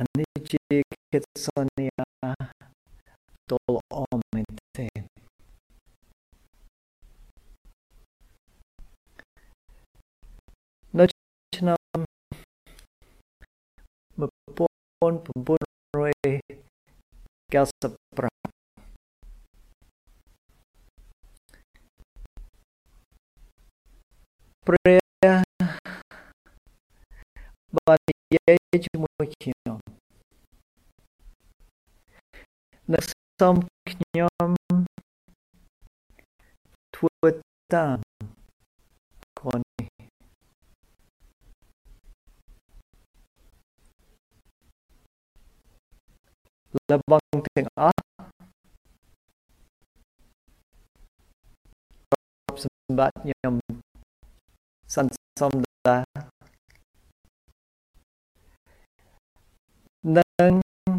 នេះជាកិច្ចសន្យាដ៏ល្អមែនទែននៅឆ្នាំ1995ព្រះបាននិយាយជាមួយខ្ញុំនិងសូមខ្ញុំធ្វើតាមគាត់នេះលបងទាំងអស់សម្បត្តិខ្ញុំសន្សំដានឹង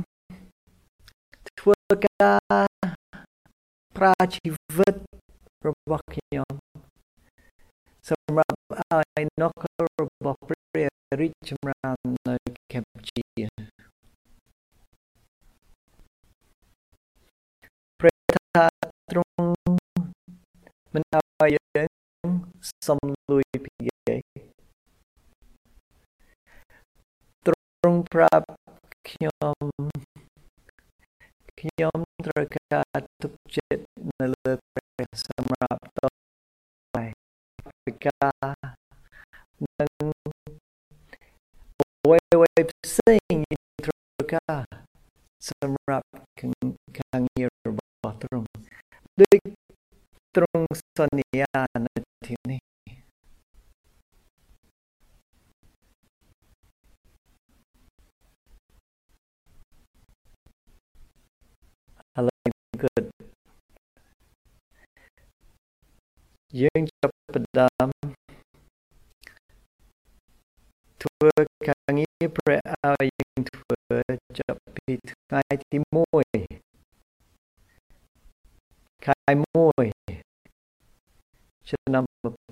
ធ្វើការប្រាជីវិតរបស់ខ្ញុំសម្រាប់ឲ្យនគររបស់ព្រះរីកចម្រើននៅកម្ពុជាព្រះថាទ្រង់មិនឲ្យយើងសំលួយពីគេទ្រង់ប្រាប់ខ្ញុំត្រូវការទុកចិត្តនៅលើព្រះសម្រាប់តទៅពិការនិងអ្វីផ្សេងត្រូវការសម្រាប់ការងាររបស់ទ្រង់ដូចទ្រង់សន្យានៅទីនេះយើងចាប់ផ្ដើមធ្វើការងារព្រះឲ្យយើងធ្វើចាប់ពីថ្ងៃទី1ខែ1ឆ្នាំ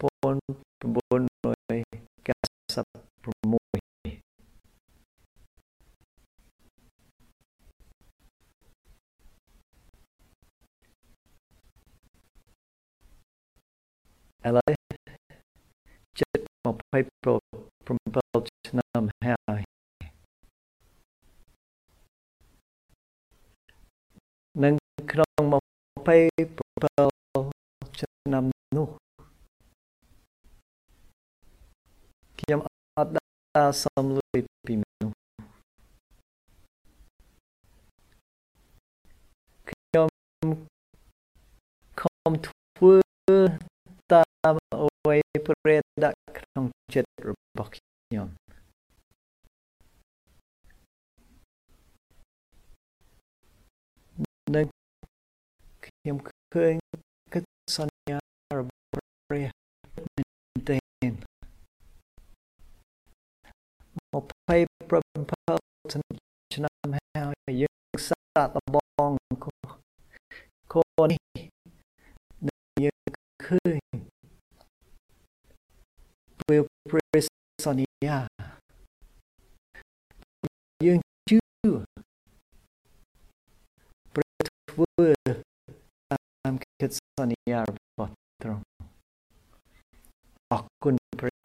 1996ឥឡូវជិត27ឆ្នាំហើយនិងក្នុង27ឆ្នាំនោះខ្ញុំអត់ដើរសំលួយពីមនុស្សខ្ញុំខំធ្វើតាមអ្វីព្រះដាក់ក្នុងចិត្តរបស់ខ្ញុំនិងខ្ញុំឃើញកិច្ចសន្យារបស់ព្រះមែនទែន27ឆ្នាំហើយយើងសាកល្បងខនេះយើងឃើញព្រះសន្យាយើងជឿព្រះធ្វើតាមកិច្ចសន្យារបស់ទ្រង់អរគុណព្រះ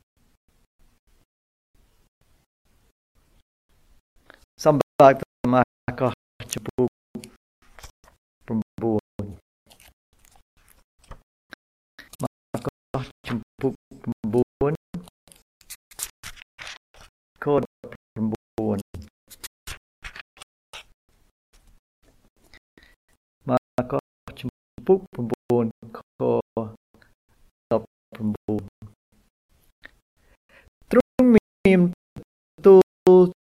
សម្រាប់មាកោចំពោះ9មាកោចំពោះ9ខ9មាកោចំពោះ9ខ19ទ្រង់មានទូល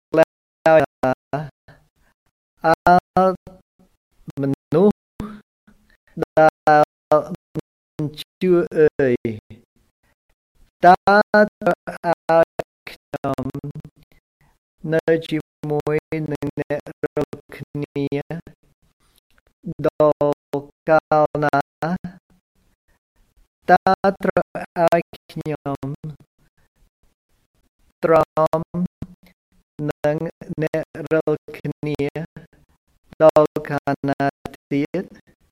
មនុស្សដែលជឿអើយតើត្រូវឲ្យខ្ញុំនៅជាមួយនឹងអ្នករាល់គ្នាដល់កាលណាតើត្រូវឲ្យខ្ញុំទ្រាំនឹងអ្នករាគ្នាដល់កាលណាទៀត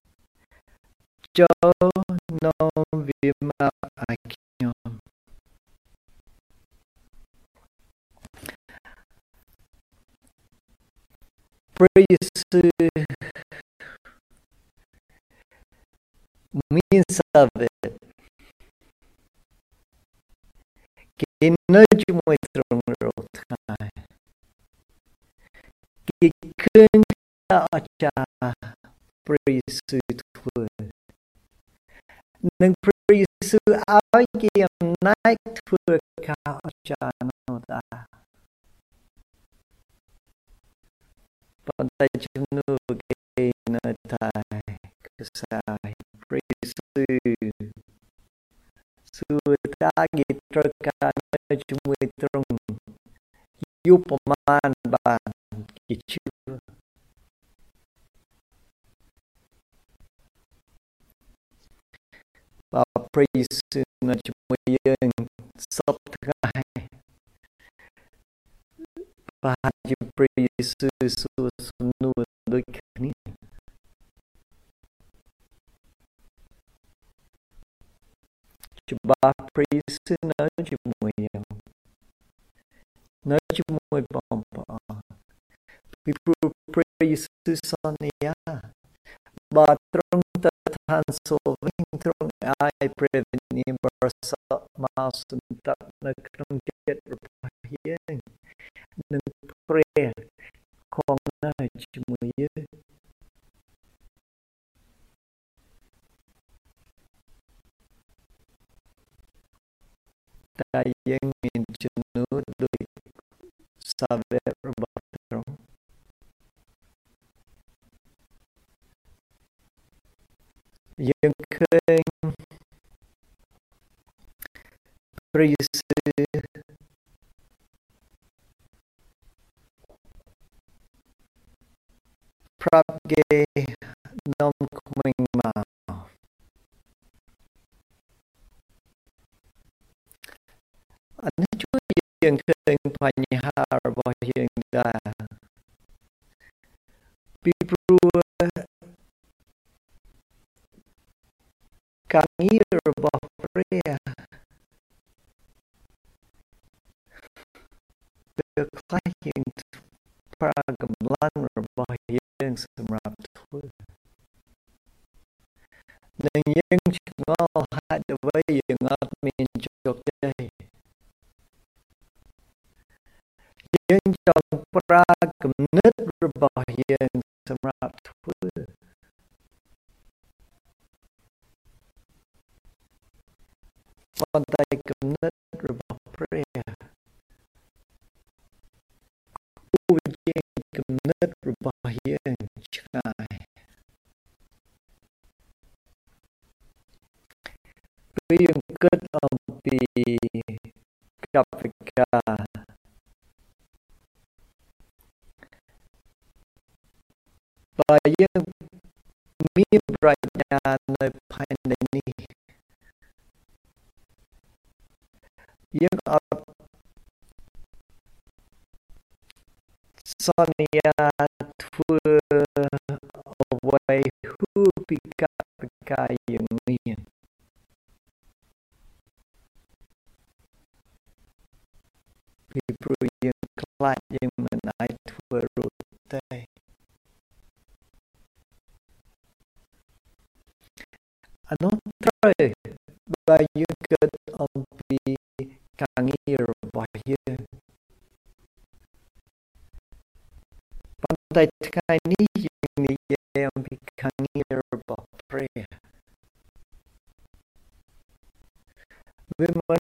ចូលនាំវាមកឲ្យខ្ញុំ ព្រះយេស៊ូវមានសាវកគេនៅជាមួយទ្រង់រាល់ថ្ងៃគេឃើញការអស្ចារ្យព្រះយេស៊ូវធ្វើនិងព្រះយេស៊ូវឲ្យគេអំណាចធ្វើការអស្ចារ្យនោះដែរប៉ុន្តែជំនួសគេនៅតែខ្សែព្រះយេស៊ូវសួរថាគេត្រូវការនៅជាមួយទ្រង់យូរប្រមាណបានគេជឿបើព្រះយេស៊ូវនៅជាមួយយើងសពថ្ងៃប្រហែលជាព្រះយេស៊ូវសួរសំណួរដូចគ្នាច្បាស់ព្រះយេស៊ូវនៅជាមួយយើងនៅជាមួយបងប្អូនពីព្រោះព្រះយេស៊ូវសន្យាបើទ្រង់ទៅឋានសួគ៌វិញទ្រង់ឲ្យព្រះវិញ្ញាណបរិសុទ្ធមកសន្តកនៅក្នុងចិត្តរបស់យើងនិងព្រះគង់នៅជាមួយយើងតែយើងមានជំនួសដោយសាវករបស់ទ្រង់យើងឃើញព្រះយេស៊ូវប្រាប់គេនាំក្មេងមកអានេះជួយយើងឃើញបញ្ហារបស់យើងដែរពីព្រោះការងាររបស់ព្រះពេលខ្លះយើងប្រើកម្លាំងរបស់យើងសម្រាប់ធ្វើនិងយើងឆ្ងល់ហេតុអ្វីយើងអត់មានជោគជ័យយើងចង់ប្រើគំនិតរបស់យើងសម្រាប់ធ្វើប៉ុន្តែគំនិតរបស់ព្រះគួរជាគំនិតរបស់យើងឆ្ងាយពេលយើងគិតអំពីកប្បការបើយើងមានប្រាជ្ញានៅផែនដីនេះយើងអត់សន្យាធ្វើអ្វីហួសពីកប្បការយើងមានពីព្រោះយើងខ្លាចយើងមិនអាចធ្វើរួចទេអានោះត្រូវបើយើងគិតអំពីការងាររបស់យើងប៉ុន្តែថ្ងៃនេះយើងនិយាយអំពីការងាររបស់ព្រះវាមិន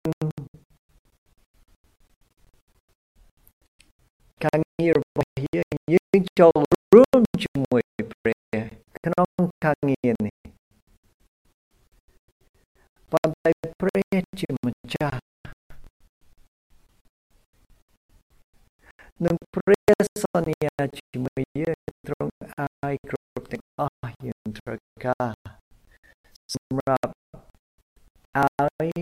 ការងាររបស់យើងចូលរួមជាមួយព្រះក្នុងការងារនេះប៉ុន្តែព្រះជាម្ចាស់នឹងព្រះសន្យាជាមួយយើងទ្រង់ឲ្យគ្រប់ទាំងអស់យើងត្រូវការសម្រាប់ឲ្យ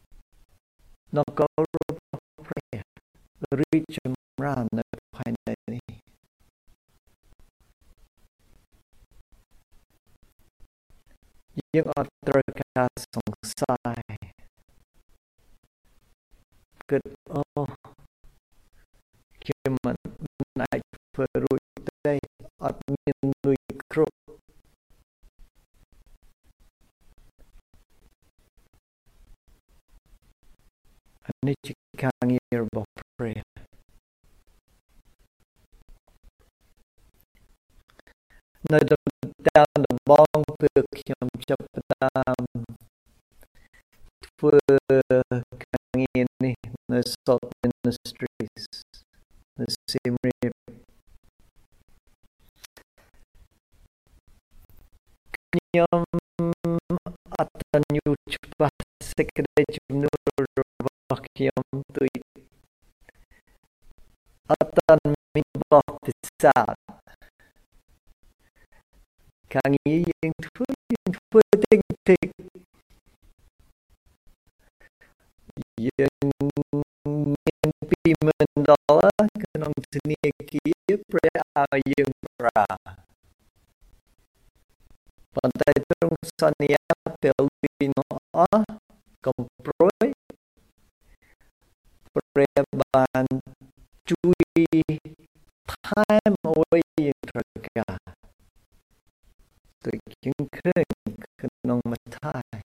នគររបស់ព្រះរីកចម្រើននៅផែនដីនេះយើងអត់ត្រូវការសង្ស័យគិតខ្ញុំមិនអាចធ្វើរួចទេអត់មានលុយគ្រប់នេះជាការងាររបស់ព្រះនៅតាមដំបងពេលខ្ញុំចាប់ផ្ដើមធ្វើការងារនេះនៅ Salt Ministries នៅ Siem Reap ខ្ញុំអត់ទាន់យល់ច្បាស់សេចក្តីជំនួសរបស់ខ្ញុំដូចអត់ទាន់មានបទពិសោធន៍ការងារយើងធ្វើតិចយើងមាន$20,000ក្នុងធនាគារព្រះឲ្យយើងប្រើប៉ុន្តែទ្រង់សន្យាពេលពីនោះអស់កំព្រួយព្រះបានជួយថែមអ្វីយើងត្រូវការដូចយើងឃើញក្នុងម៉ាថាយ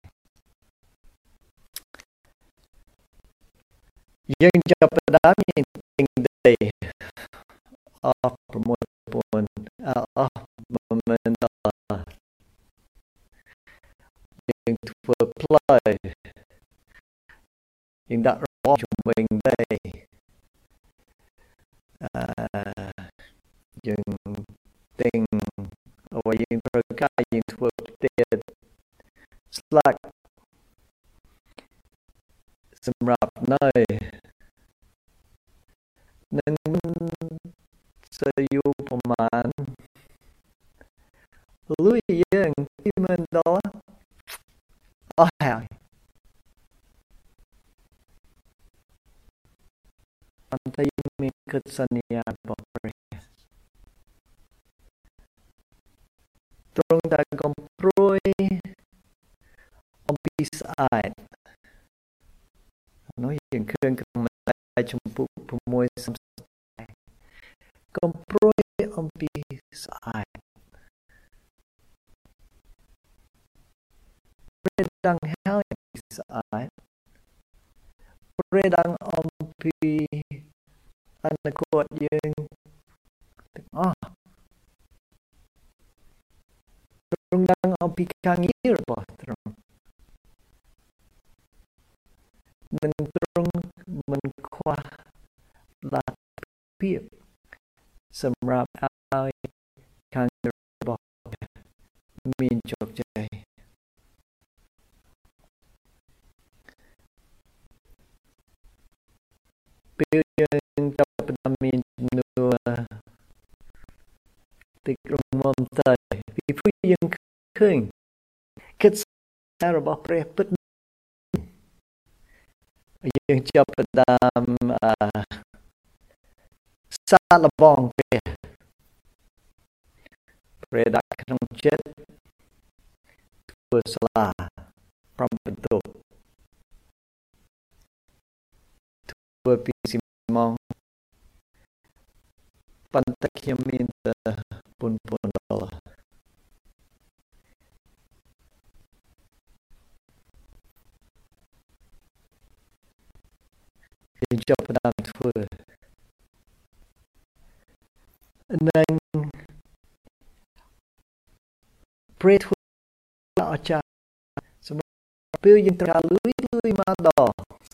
យើងចាប់ផ្ដើមយើងទិញដីអស់$6,000អស់$1,000យើងធ្វើផ្លូវយើងដាក់របស់ជំវិញដីយើងទិញអ្វីយើងត្រូវការយើងធ្វើផ្ទះស្លាកសម្រាប់នៅនឹងសូវយូរប្រមាណលុយយើង$20,000អស់ហើយប៉ុន្តែមានគិតសន្យារបស់ព្រះទ្រង់តែកំព្រួយអំពីស្អែកនោះយើងឃើញក្នុងម៉ាថាយជំពូក6:30កំព្រួយអំពីស្អែកព្រះដឹងហើយពីស្អែកព្រះដឹងអំពីអនាគតយើងទាំងអស់ទ្រង់ដឹងអំពីការងាររបស់ទ្រង់នឹងទ្រង់មិនខ្វះលទ្ធភាពសម្រាប់ឲ្យការងាររបស់មានជោគជ័យពេលយើងចាប់ផ្ដើមមានជំនួសតិចរងមទៅពីព្រោះយើងឃើញគិតសាររបស់ព្រះពិតយើងចាប់ផ្ដើមសាកល្បងព្រះដាក់ក្នុងចិត្តធ្វើសាលា5បន្ទប់ធ្វើពីស៊ីម៉ងប៉ុន្តែខ្ញុំមានតែ$4,000យើងចាប់ផ្ដើមធ្វើនឹងព្រះធ្វើអស្ចារ្យសម្រាប់ពេលយើងត្រូវលុយមកដល់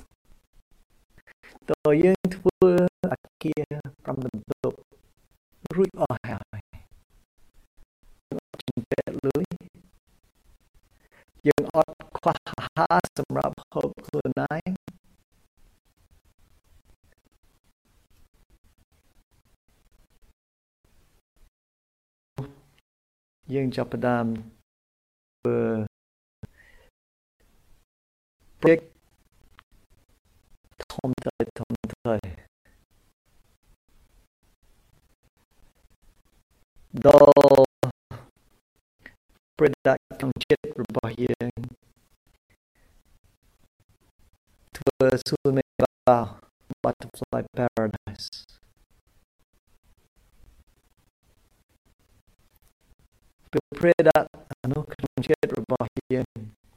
តើយើងធ្វើអគារ5បន្ទប់រួចអស់ហើយជំពាក់លុយយើងអត់ខ្វះអាហារសម្រាប់ហូបខ្លួនឯងយើងចាប់ផ្ដើមធ្វើព្រឹកធំទៅដល់ព្រះដាក់ក្នុងចិត្តររបស់យើងធ្វើសួនមេបា Butterfly Paradise ពេលព្រះដាក់អានោះក្នុងចិត្តរបស់យើង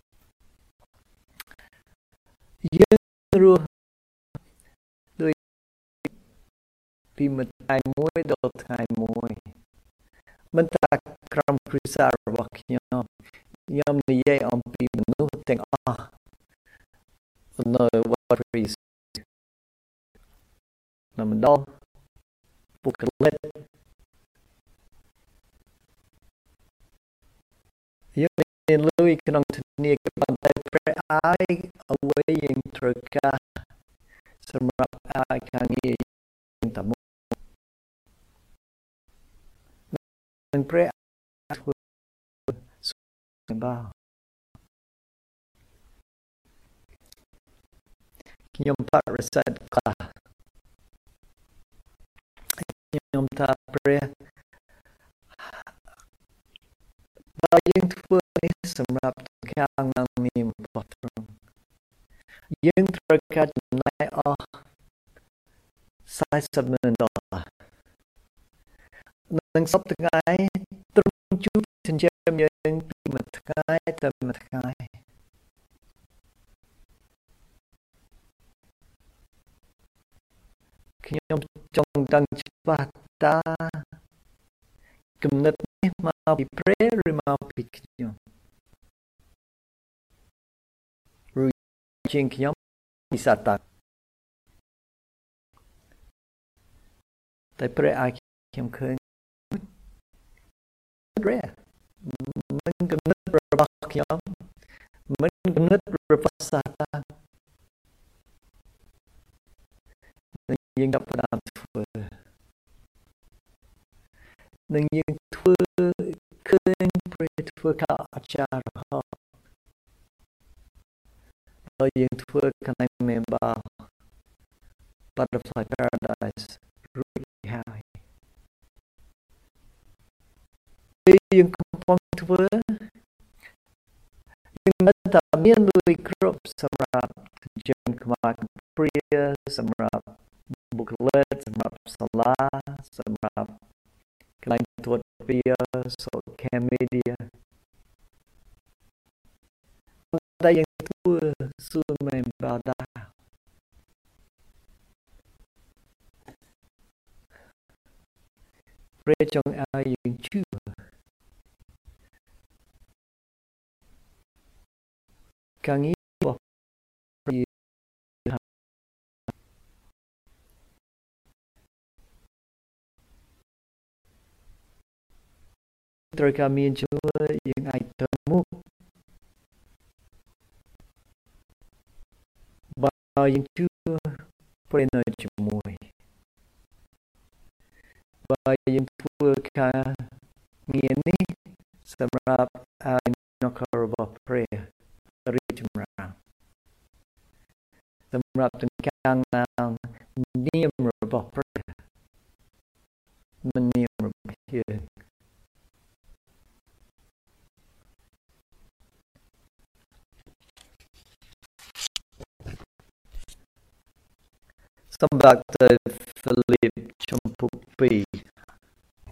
រស់ដោយពីមួយថ្ងៃមួយដល់ថ្ងៃមួយមិនថាក្រុមគ្រួសាររបស់ខ្ញុំនិយាយអំពីមនុស្សទាំងអស់នៅ what is នៅម្ដងពុកលិតយើងមានលុយក្នុងធនាគារប៉ុន្តែព្រះអាយអ្វីយើងត្រូវការសម្រាប់អាយការងារយើងតាមនឹងព្រះធ្វើសម្បាខ្ញុំបរិសេធខ្លះខ្ញុំថាព្រះបើយើងធ្វើនេះសម្រាប់ខាងណាមានរបស់ទ្រង់យើងត្រូវការចំណាយអស់$40 millionនឹងសប្តាហ៍ទ្រង់ជួបចិញ្ចឹមយើងពីមួយថ្ងៃទៅមួយថ្ងៃខ្ញុំចង់ដឹងច្បាស់តាគំនិតនេះមកពីព្រះឬមកពីខ្ញុំឬជាងខ្ញុំពីសាតាំងតែព្រះអាចខ្ញុំឃើញព្រះមិនគំនិតរបស់ខ្ញុំមិនគំនិតរបស់សាតាំងយើងចាប់ផ្ដើមធ្វើនឹងយើងធ្វើឃើញព្រះធ្វើការអស្ចារ្យរហូតដល់យើងធ្វើកន្លែងមេបា Butterfly Paradise រួចហើយពេលយើងកំពុងធ្វើយើងនៅតែមានលុយគ្រប់សម្រាប់ចិញ្ចឹមខ្មាក់ព្រាសម្រាប់បុគ្គលិកសម្រាប់សាលាសម្រាប់កន្លែងត្រួតពិនិត្យ social media តែយើងធ្វើសួនមេបាដាព្រះចង់ឲ្យយើងជឿការងាររបស់ព្រះត្រូវការមានជួយយើងអាចទៅមុខបើយើងជឿព្រះនៅជាមួយបើយើងធ្វើការងារនេះសម្រាប់ឲ្យនគររបស់ព្រះរីកចម្រើនសម្រាប់ទាំងកាំងណានាមរបស់ព្រះមិននាមរបស់យើងសម្រាប់ទៅហ្វីលីបចំពុក2